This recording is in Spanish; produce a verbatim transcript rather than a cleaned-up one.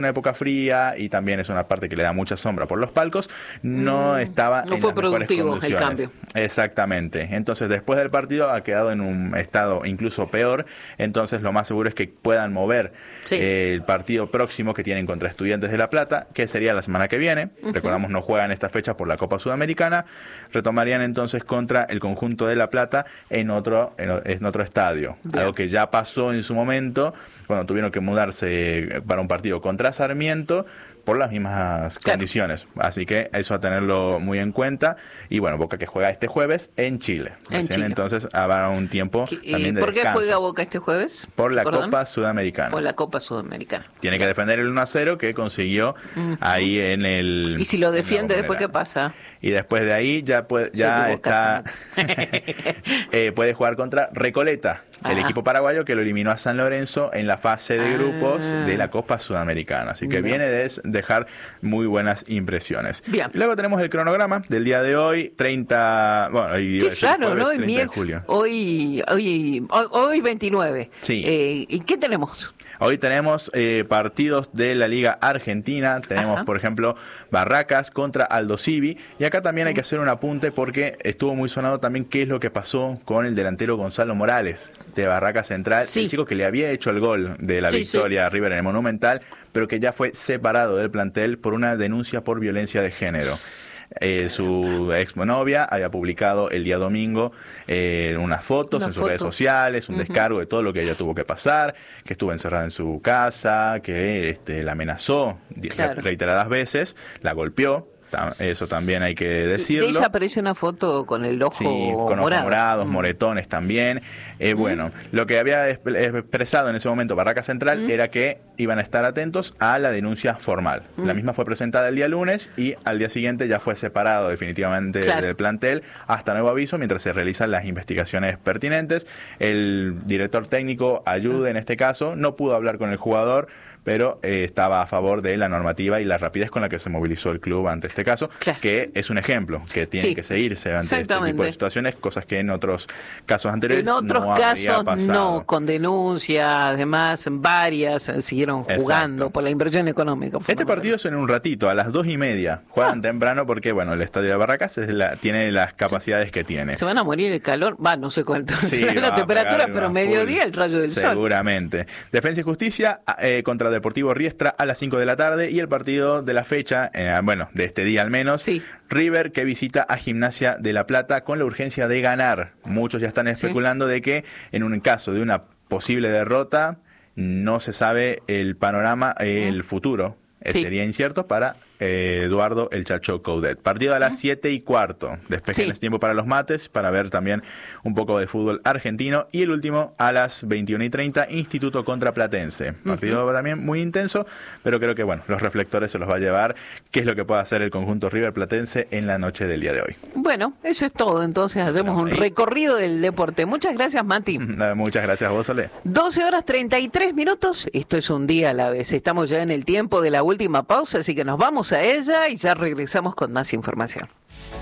una época fría y también es una parte que le da mucha sombra por los palcos, no mm, estaba no en fue las productivo mejores el condiciones. cambio. Exactamente. Entonces, después del partido ha quedado en un estado incluso peor. Entonces, lo más seguro es que puedan mover sí. eh, el partido próximo que tienen contra Estudiantes de La Plata, que sería la semana que viene. Uh-huh. Recordamos, no juegan esta fecha por la Copa Sudamericana. Retomarían entonces contra el conjunto de La Plata en otro, en, en otro estadio. Bien. Algo que ya pasó en su momento, cuando tuvieron que mudarse para un partido contra Sarmiento, por las mismas claro. condiciones. Así que eso a tenerlo muy en cuenta. Y bueno, Boca que juega este jueves en Chile. En Chile. Entonces habrá un tiempo también de ¿Por qué descanso. juega Boca este jueves? Por la ¿Perdón? Copa Sudamericana. Por la Copa Sudamericana. Tiene ya. que defender el uno a cero que consiguió uh-huh. ahí en el... ¿Y si lo defiende después qué pasa? Y después de ahí ya, puede, ya está... eh, puede jugar contra Recoleta, el Ajá. equipo paraguayo que lo eliminó a San Lorenzo en la fase de grupos ah. de la Copa Sudamericana. Así que Bien. viene de dejar muy buenas impresiones. Bien. Luego tenemos el cronograma del día de hoy, treinta... Bueno, hoy, Qué raro, ¿no? treinta de julio. Hoy, hoy, hoy, hoy veintinueve. Sí. Eh, ¿Y qué tenemos? Hoy tenemos eh, partidos de la Liga Argentina. Tenemos, Ajá. por ejemplo, Barracas contra Aldo Civi. Y acá también hay que hacer un apunte porque estuvo muy sonado también qué es lo que pasó con el delantero Gonzalo Morales de Barracas Central. Sí. El chico que le había hecho el gol de la sí, victoria sí. a River en el Monumental, pero que ya fue separado del plantel por una denuncia por violencia de género. Eh, su exnovia había publicado el día domingo eh, unas fotos Una en sus foto. redes sociales, un uh-huh. descargo de todo lo que ella tuvo que pasar, que estuvo encerrada en su casa, que este, la amenazó claro. reiteradas veces, la golpeó. Eso también hay que decirlo. De ella aparece una foto con el ojo sí, con morado. ojos morados, mm. moretones también. Eh, mm. Bueno, lo que había expresado en ese momento Barraca Central mm. era que iban a estar atentos a la denuncia formal. Mm. La misma fue presentada el día lunes y al día siguiente ya fue separado definitivamente claro. del plantel hasta nuevo aviso mientras se realizan las investigaciones pertinentes. El director técnico Ayude, mm. en este caso, no pudo hablar con el jugador, pero eh, estaba a favor de la normativa y la rapidez con la que se movilizó el club ante este caso, claro. que es un ejemplo que tiene sí. que seguirse ante este tipo de situaciones, cosas que en otros casos anteriores en otros no casos pasado. No, con denuncias, además varias siguieron jugando Exacto. por la inversión económica. Este partido es en un ratito, a las dos y media, juegan ah. temprano porque bueno, el estadio de Barracas es la, tiene las capacidades sí. que tiene. Se van a morir el calor, va, no sé cuánto sí, la temperatura, pero mediodía el rayo del seguramente. sol. Seguramente. Defensa y Justicia eh, contra Deportivo Riestra a las cinco de la tarde y el partido de la fecha, eh, bueno, de este día al menos, sí. River que visita a Gimnasia de La Plata con la urgencia de ganar. Muchos ya están especulando sí. de que en un caso de una posible derrota no se sabe el panorama, eh, el futuro. Sí. Sería incierto para eh, Eduardo El Chacho Coudet. Partido a las siete y cuarto. Despejen sí. tiempo para los mates, para ver también un poco de fútbol argentino. Y el último a las veintiuna y treinta, Instituto contra Platense. Partido uh-huh. también muy intenso, pero creo que bueno, los reflectores se los va a llevar. ¿Qué es lo que puede hacer el conjunto River Platense en la noche del día de hoy? Bueno, eso es todo. Entonces hacemos un ahí. recorrido del deporte. Muchas gracias, Mati. Muchas gracias a vos, Ale. doce horas treinta y tres minutos. Esto es un día a la vez. Estamos ya en el tiempo de la última pausa, así que nos vamos a ella y ya regresamos con más información.